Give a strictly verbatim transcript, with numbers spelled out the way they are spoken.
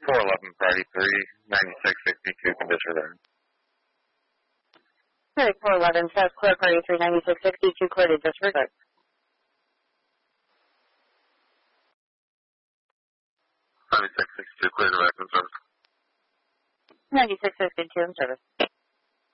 four eleven Friday three, ninety-six sixty-two, can disregard. Sorry, four eleven, South Clear, Party three, ninety-six sixty-two, clear to disregard. ninety-six sixty-two, clear to active service. ninety-six sixty-two in service.